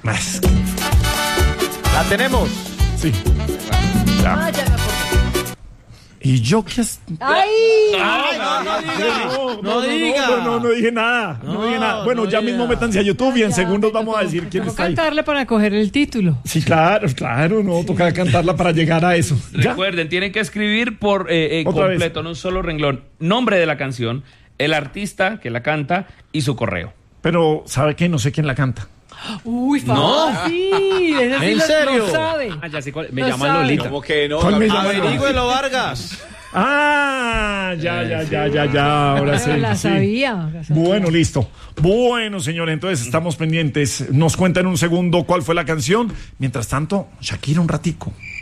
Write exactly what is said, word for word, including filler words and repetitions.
Más. La tenemos. Sí. Ya. Ah, ya me acordé. ¿Y yo qué es? ¡Ay! Ay, no, no diga. No, No diga. No, no, no dije nada. No, No, dije nada. Bueno, no ya diga. mismo métanse a YouTube y en Ya, segundos me vamos a tocó- decir me quién tocó está ahí. cantarle para coger el título. Sí, claro, claro, no, toca cantarla para llegar a eso. ¿Ya? Recuerden, tienen que escribir por eh, eh, Otra vez. completo, en un solo renglón, nombre de la canción, el artista que la canta y su correo. Pero, ¿sabe qué? No sé quién la canta. Uy, No. fácil. Ese sí ¿En lo- serio? Lo sabe. Ah, ya sé cuál. Me Lo llaman sabe. Lolita. ¿Cómo que no? ¿Cuál me Gabriel? llama? Averígüelo, Vargas. Ah, ya, ya, ya, ya, ya, ahora sí. Pero la sí. sabía. la sabía. Bueno, listo. Bueno, señores, entonces estamos pendientes. Nos cuentan en un segundo cuál fue la canción. Mientras tanto, Shakira un ratico.